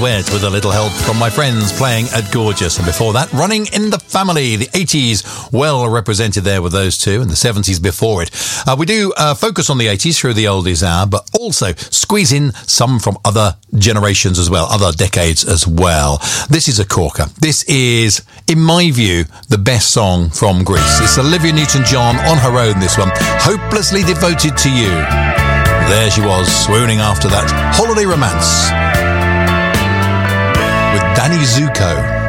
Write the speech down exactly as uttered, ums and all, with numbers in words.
With a little help from my friends playing at Gorgeous. And before that, Running in the Family, the eighties, well represented there with those two, and the seventies before it. Uh, we do uh, focus on the eighties through the oldies hour, but also squeeze in some from other generations as well, other decades as well. This is a corker. This is, in my view, the best song from Greece. It's Olivia Newton-John on her own, this one, Hopelessly Devoted to You. There she was, swooning after that holiday romance with Danny Zuko.